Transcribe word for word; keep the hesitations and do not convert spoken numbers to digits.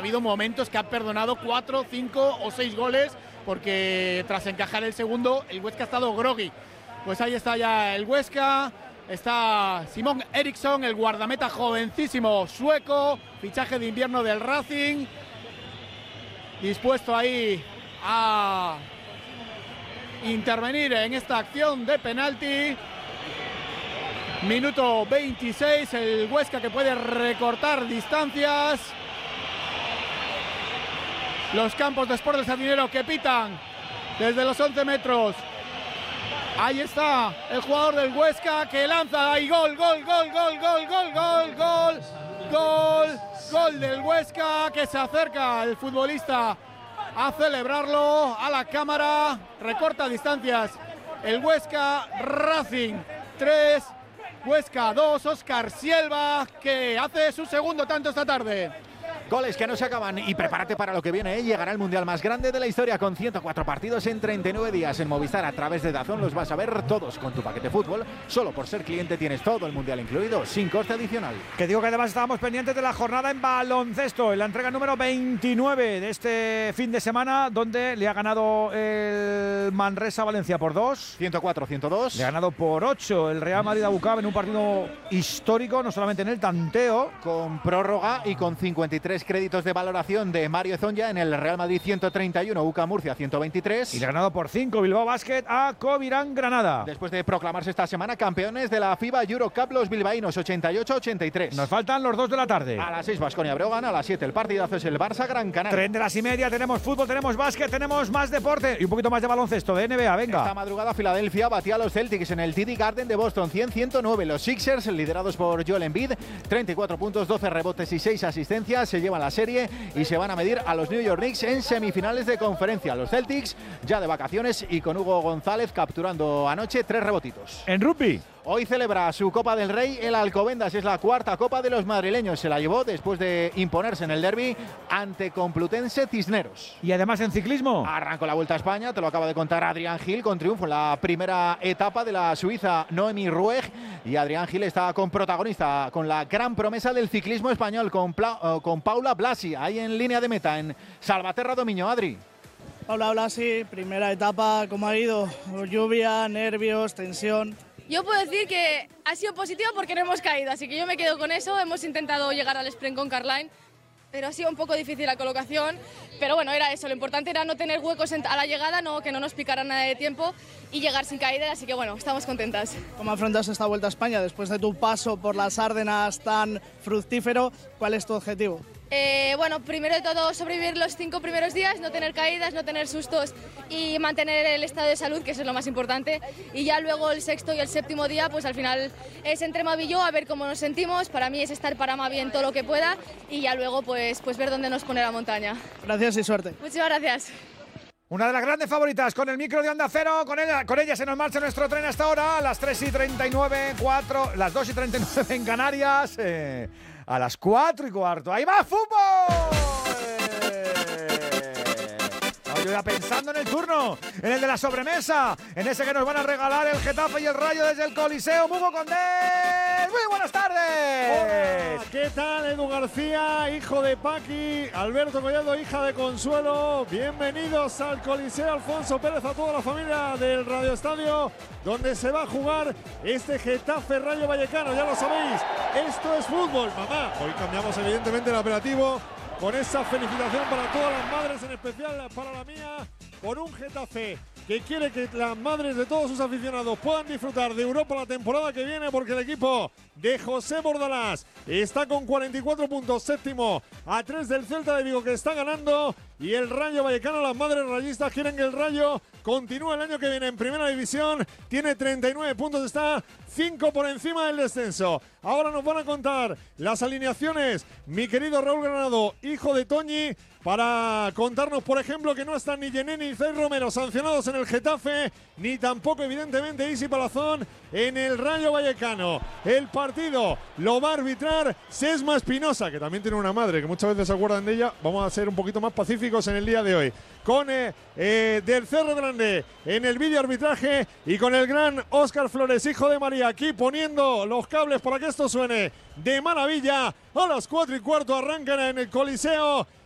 habido momentos que ha perdonado cuatro, cinco o seis goles, porque tras encajar el segundo, el Huesca ha estado groggy. Pues ahí está ya el Huesca, está Simón Eriksson, el guardameta jovencísimo sueco, fichaje de invierno del Racing, dispuesto ahí a intervenir en esta acción de penalti. Minuto veintiséis, el Huesca que puede recortar distancias. Los campos de Sport del Sardinero que pitan desde los once metros. Ahí está el jugador del Huesca que lanza y gol, gol, gol, gol, gol, gol, gol, gol, gol, gol del Huesca, que se acerca el futbolista a celebrarlo a la cámara. Recorta distancias el Huesca. Racing tres, Huesca dos, Óscar Sielva, que hace su segundo tanto esta tarde. Goles que no se acaban y prepárate para lo que viene, ¿eh? Llegará el Mundial más grande de la historia con ciento cuatro partidos en treinta y nueve días en Movistar. A través de DAZN los vas a ver todos con tu paquete fútbol. Solo por ser cliente tienes todo el Mundial incluido, sin coste adicional. Que digo que además estábamos pendientes de la jornada en baloncesto, en la entrega número veintinueve de este fin de semana, donde le ha ganado el Manresa Valencia por dos. ciento cuatro a ciento dos. Le ha ganado por ocho el Real Madrid a Bucab en un partido histórico, no solamente en el tanteo. Con prórroga y con cincuenta y tres créditos de valoración de Mario Zonja en el Real Madrid ciento treinta y uno, U C A Murcia ciento veintitrés. Y le ha ganado por cinco Bilbao Basket a Covirán Granada. Después de proclamarse esta semana campeones de la FIBA Eurocup los bilbaínos ochenta y ocho a ochenta y tres. Nos faltan los dos de la tarde. A las seis Baskonia Breogán, a las siete el partidazo es el Barça Gran Canaria. Tren de las y media, tenemos fútbol, tenemos básquet, tenemos más deporte y un poquito más de baloncesto de N B A, venga. Esta madrugada Filadelfia batía a los Celtics en el T D Garden de Boston cien a ciento nueve. Los Sixers, liderados por Joel Embiid, treinta y cuatro puntos, doce rebotes y seis asistencias, se llevan la serie y se van a medir a los New York Knicks en semifinales de conferencia. Los Celtics ya de vacaciones y con Hugo González capturando anoche tres rebotitos. En rugby. Hoy celebra su Copa del Rey el Alcobendas, es la cuarta Copa de los madrileños. Se la llevó después de imponerse en el derbi ante Complutense Cisneros. Y además en ciclismo. Arrancó la Vuelta a España, te lo acaba de contar Adrián Gil, con triunfo en la primera etapa de la suiza Noemi Rueg. Y Adrián Gil está con protagonista, con la gran promesa del ciclismo español, con, Pla- con Paula Blasi, ahí en línea de meta, en Salvaterra Domiño. Adri. Paula Blasi, primera etapa, ¿cómo ha ido? Lluvia, nervios, tensión. Yo puedo decir que ha sido positivo porque no hemos caído, así que yo me quedo con eso. Hemos intentado llegar al sprint con Carline, pero ha sido un poco difícil la colocación. Pero bueno, era eso, lo importante era no tener huecos a la llegada, no, que no nos picara nada de tiempo y llegar sin caída, así que bueno, estamos contentas. ¿Cómo afrontas esta Vuelta a España después de tu paso por las Árdenas tan fructífero? ¿Cuál es tu objetivo? Eh, bueno, primero de todo sobrevivir los cinco primeros días, no tener caídas, no tener sustos y mantener el estado de salud, que eso es lo más importante. Y ya luego el sexto y el séptimo día, pues al final es entre Mavi y yo, a ver cómo nos sentimos. Para mí es estar para Mavi en todo lo que pueda y ya luego pues, pues ver dónde nos pone la montaña. Gracias y suerte. Muchísimas gracias. Una de las grandes favoritas con el micro de Onda Cero, con ella, con ella se nos marcha nuestro tren hasta ahora, a las tres y treinta y nueve, cuatro, las dos y treinta y nueve en Canarias, eh, a las cuatro y cuarto. ¡Ahí va fútbol! Yo ya pensando en el turno, en el de la sobremesa, en ese que nos van a regalar el Getafe y el Rayo desde el Coliseo. Mugo Condés, muy buenas tardes. Hola, ¿qué tal? Edu García, hijo de Paqui, Alberto Collado, hija de Consuelo. Bienvenidos al Coliseo Alfonso Pérez, a toda la familia del Radio Estadio, donde se va a jugar este Getafe Rayo Vallecano. Ya lo sabéis, esto es fútbol, mamá. Hoy cambiamos evidentemente el operativo, con esa felicitación para todas las madres, en especial para la mía, por un Getafe que quiere que las madres de todos sus aficionados puedan disfrutar de Europa la temporada que viene, porque el equipo de José Bordalás está con cuarenta y cuatro puntos, séptimo, a tres del Celta de Vigo, que está ganando, y el Rayo Vallecano, las madres rayistas quieren que el Rayo continúe el año que viene en Primera División, tiene treinta y nueve puntos, está cinco por encima del descenso. Ahora nos van a contar las alineaciones mi querido Raúl Granado, hijo de Toñi, para contarnos, por ejemplo, que no están ni Yené ni Zay Romero sancionados en el Getafe, ni tampoco, evidentemente, Isi Palazón en el Rayo Vallecano. El partido lo va a arbitrar Sesma Espinosa, que también tiene una madre, que muchas veces se acuerdan de ella. Vamos a ser un poquito más pacíficos en el día de hoy. Con eh, eh, Del Cerro Grande en el vídeo arbitraje y con el gran Óscar Flores, hijo de María, aquí poniendo los cables para que esto suene de maravilla. A las cuatro y cuarto arrancan en el Coliseo